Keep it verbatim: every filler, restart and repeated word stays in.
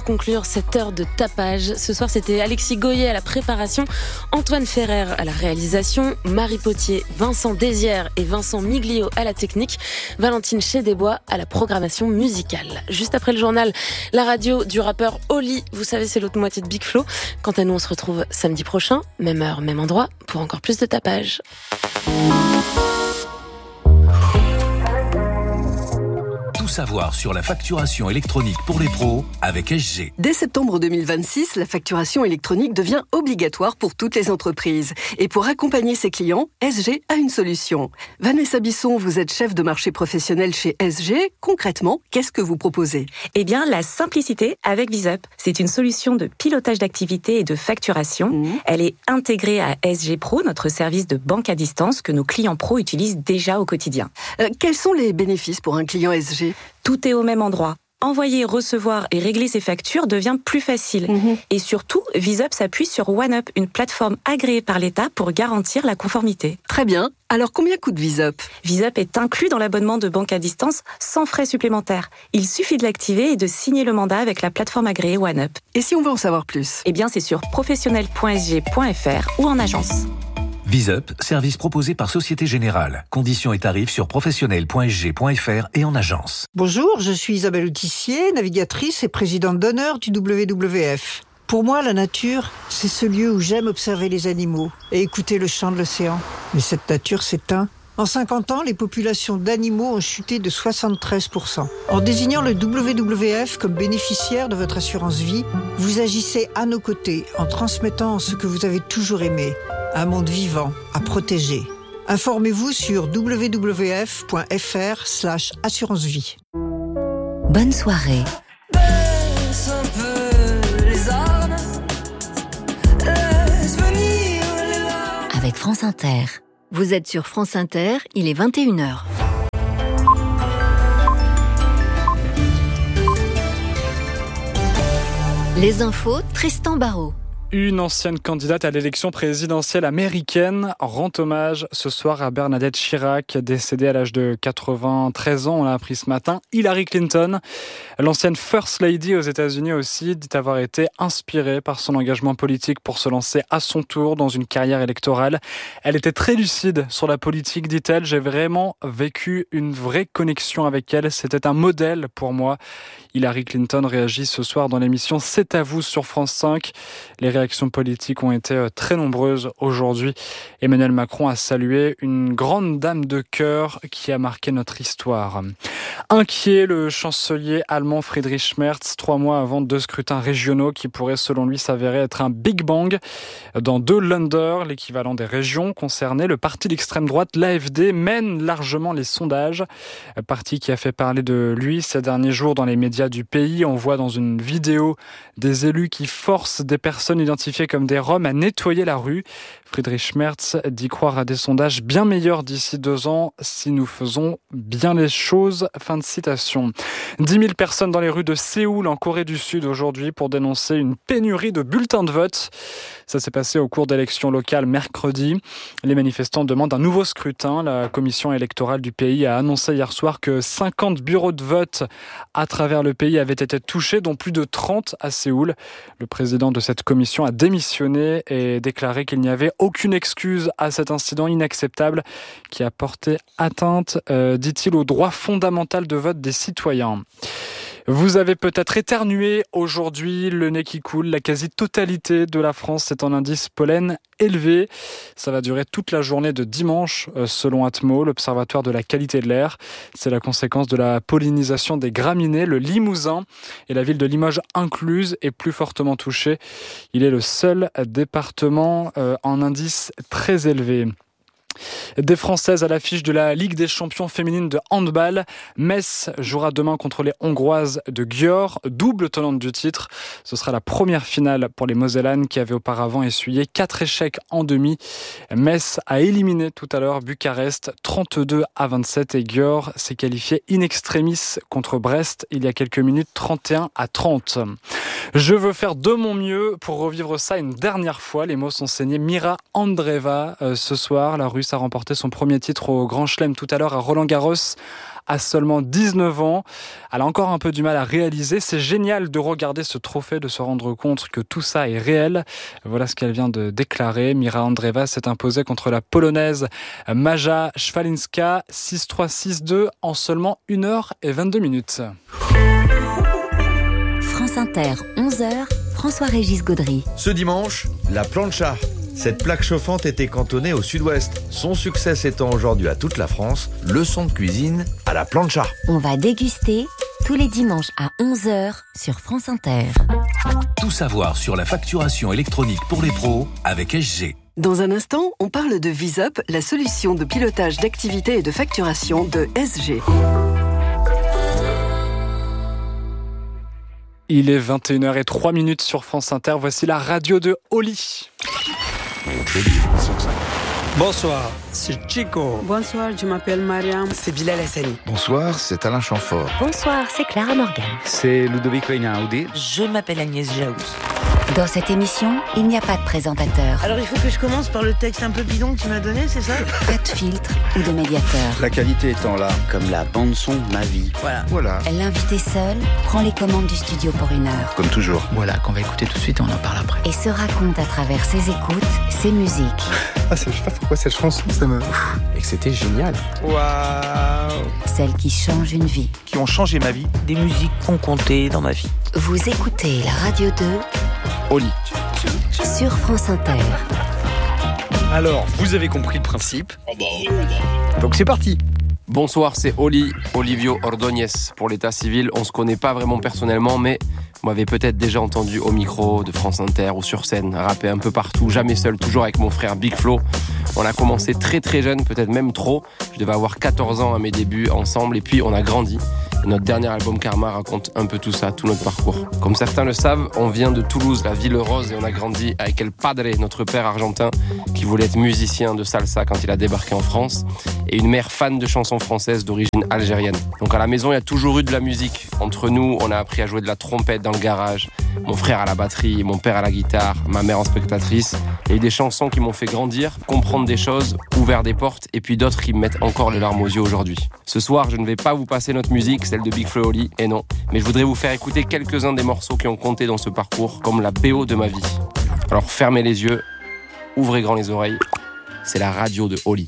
conclure cette heure de tapage. Ce soir, c'était Alexis Goyer à la préparation, Antoine Ferrer à la réalisation, Marie Potier, Vincent Désières et Vincent Miglio à la technique, Valentine Chédesbois à la programmation musicale. Juste après le journal, la radio du rappeur Oli. Vous savez, c'est l'autre moitié de Big Flo. Quant à nous, on se retrouve samedi prochain, même heure, même endroit, pour encore plus de tapage. Tout savoir sur la facturation électronique pour les pros avec S G. Dès septembre deux mille vingt-six, la facturation électronique devient obligatoire pour toutes les entreprises. Et pour accompagner ses clients, S G a une solution. Vanessa Bisson, vous êtes chef de marché professionnel chez S G. Concrètement, qu'est-ce que vous proposez ? Eh bien, la simplicité avec VisUp. C'est une solution de pilotage d'activité et de facturation. Mmh. Elle est intégrée à S G Pro, notre service de banque à distance que nos clients pros utilisent déjà au quotidien. Euh, quels sont les bénéfices pour un client S G ? Tout est au même endroit. Envoyer, recevoir et régler ses factures devient plus facile. Mmh. Et surtout, VisUp s'appuie sur OneUp, une plateforme agréée par l'État pour garantir la conformité. Très bien. Alors, combien coûte VisUp ? VisUp est inclus dans l'abonnement de banque à distance sans frais supplémentaires. Il suffit de l'activer et de signer le mandat avec la plateforme agréée OneUp. Et si on veut en savoir plus ? Eh bien, c'est sur professionnel point s g point f r ou en agence. VisUp, service proposé par Société Générale. Conditions et tarifs sur professionnel point s g point f r et en agence. Bonjour, je suis Isabelle Autissier, navigatrice et présidente d'honneur du W W F. Pour moi, la nature, c'est ce lieu où j'aime observer les animaux et écouter le chant de l'océan. Mais cette nature s'éteint. En cinquante ans, les populations d'animaux ont chuté de soixante-treize pour cent. En désignant le W W F comme bénéficiaire de votre assurance vie, vous agissez à nos côtés en transmettant ce que vous avez toujours aimé, un monde vivant à protéger. Informez-vous sur w w f point f r slash assurance vie. Bonne soirée. Baisse un peu les armes, laisse venir les larmes. Avec France Inter. Vous êtes sur France Inter, il est vingt et une heures. Les infos, Tristan Barraud. Une ancienne candidate à l'élection présidentielle américaine rend hommage ce soir à Bernadette Chirac, décédée à l'âge de quatre-vingt-treize ans, on l'a appris ce matin. Hillary Clinton, l'ancienne First Lady aux États-Unis aussi, dit avoir été inspirée par son engagement politique pour se lancer à son tour dans une carrière électorale. Elle était très lucide sur la politique, dit-elle. J'ai vraiment vécu une vraie connexion avec elle. C'était un modèle pour moi. Hillary Clinton réagit ce soir dans l'émission C'est à vous sur France cinq. Les réactions politiques ont été très nombreuses aujourd'hui. Emmanuel Macron a salué une grande dame de cœur qui a marqué notre histoire. Inquiet, le chancelier allemand Friedrich Merz, trois mois avant deux scrutins régionaux qui pourraient selon lui s'avérer être un Big Bang. Dans deux Länder, l'équivalent des régions concernées, le parti d'extrême droite, l'A F D, mène largement les sondages. Parti qui a fait parler de lui ces derniers jours dans les médias du pays. On voit dans une vidéo des élus qui forcent des personnes identifiées comme des Roms à nettoyer la rue. Friedrich Merz dit croire à des sondages bien meilleurs d'ici deux ans si nous faisons bien les choses. Fin de citation. dix mille personnes dans les rues de Séoul en Corée du Sud aujourd'hui pour dénoncer une pénurie de bulletins de vote. Ça s'est passé au cours d'élections locales mercredi. Les manifestants demandent un nouveau scrutin. La commission électorale du pays a annoncé hier soir que cinquante bureaux de vote à travers le pays avaient été touchés, dont plus de trente à Séoul. Le président de cette commission a démissionné et déclaré qu'il n'y avait aucune excuse à cet incident inacceptable qui a porté atteinte, euh, dit-il, au droit fondamental de vote des citoyens. Vous avez peut-être éternué aujourd'hui, le nez qui coule. La quasi-totalité de la France est en indice pollen élevé. Ça va durer toute la journée de dimanche, selon Atmo, l'Observatoire de la qualité de l'air. C'est la conséquence de la pollinisation des graminées. Le Limousin et la ville de Limoges incluse est plus fortement touchée. Il est le seul département en indice très élevé. Des Françaises à l'affiche de la Ligue des champions féminines de handball. Metz jouera demain contre les Hongroises de Győr, double tenante du titre. Ce sera la première finale pour les Mosellanes qui avaient auparavant essuyé quatre échecs en demi. Metz a éliminé tout à l'heure Bucarest trente-deux à vingt-sept et Győr s'est qualifié in extremis contre Brest il y a quelques minutes, trente et un à trente. Je veux faire de mon mieux pour revivre ça une dernière fois. Les mots sont signés Mira Andreeva. Euh, ce soir, la Russe a remporté son premier titre au Grand Chelem tout à l'heure à Roland-Garros à seulement dix-neuf ans. Elle a encore un peu du mal à réaliser. C'est génial de regarder ce trophée, de se rendre compte que tout ça est réel. Voilà ce qu'elle vient de déclarer. Mira Andreeva s'est imposée contre la Polonaise Maja Szwalinska six trois six deux en seulement une heure et vingt-deux minutes. France Inter, onze heures, François-Régis Gaudry. Ce dimanche, la plancha. Cette plaque chauffante était cantonnée au sud-ouest. Son succès s'étend aujourd'hui à toute la France. Leçon de cuisine à la plancha. On va déguster tous les dimanches à onze heures sur France Inter. Tout savoir sur la facturation électronique pour les pros avec S G. Dans un instant, on parle de VisUp, la solution de pilotage d'activité et de facturation de S G. Il est vingt et une heures zéro trois sur France Inter. Voici la radio de Oli. Bonsoir, c'est Chico. Bonsoir, je m'appelle Mariam. C'est Bilal Hassani. Bonsoir, c'est Alain Chamfort. Bonsoir, c'est Clara Morgan. C'est Ludovico Einaudi. Je m'appelle Agnès Jaoui. Dans cette émission, il n'y a pas de présentateur. Alors il faut que je commence par le texte un peu bidon que tu m'as donné, c'est ça ? Pas de filtre ou de médiateur. La qualité étant là. Comme la bande-son de ma vie. Voilà. Voilà. L'invité seul prend les commandes du studio pour une heure. Comme toujours. Voilà, qu'on va écouter tout de suite et on en parle après. Et se raconte à travers ses écoutes, ses musiques. Ah, je sais pas pourquoi cette chanson, ça me... Et que c'était génial. Waouh. Celles qui changent une vie. Qui ont changé ma vie. Des musiques qui ont compté dans ma vie. Vous écoutez la radio deux. Oli. Sur France Inter. Alors, vous avez compris le principe. Donc c'est parti. Bonsoir, c'est Oli, Olivio Ordóñez pour l'état civil. On se connaît pas vraiment personnellement, mais vous m'avez peut-être déjà entendu au micro de France Inter ou sur scène, rapper un peu partout, jamais seul, toujours avec mon frère Big Flo. On a commencé très très jeune, peut-être même trop. Je devais avoir quatorze ans à mes débuts ensemble et puis on a grandi. Et notre dernier album Karma raconte un peu tout ça, tout notre parcours. Comme certains le savent, on vient de Toulouse, la ville rose, et on a grandi avec El Padre, notre père argentin, qui voulait être musicien de salsa quand il a débarqué en France, et une mère fan de chansons françaises d'origine algérienne. Donc à la maison, il y a toujours eu de la musique. Entre nous, on a appris à jouer de la trompette dans le garage, mon frère à la batterie, mon père à la guitare, ma mère en spectatrice. Il y a eu des chansons qui m'ont fait grandir, comprendre des choses, ouvert des portes, et puis d'autres qui me mettent encore les larmes aux yeux aujourd'hui. Ce soir, je ne vais pas vous passer notre musique, celle de Big Flo et Oli, et non, mais je voudrais vous faire écouter quelques-uns des morceaux qui ont compté dans ce parcours, comme la B O de ma vie. Alors fermez les yeux, ouvrez grand les oreilles, c'est la radio de Oli.